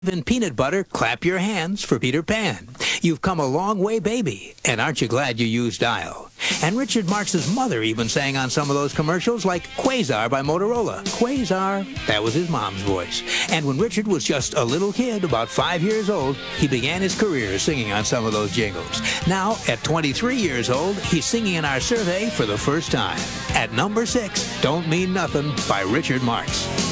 In peanut butter, clap your hands for Peter Pan. You've come a long way, baby, and aren't you glad you used Dial? And Richard Marx's mother even sang on some of those commercials, like Quasar by Motorola. Quasar, that was his mom's voice. And when Richard was just a little kid, about 5 years old, he began his career singing on some of those jingles. Now, at 23 years old, he's singing in our survey for the first time. At number 6, Don't Mean Nothing by Richard Marx.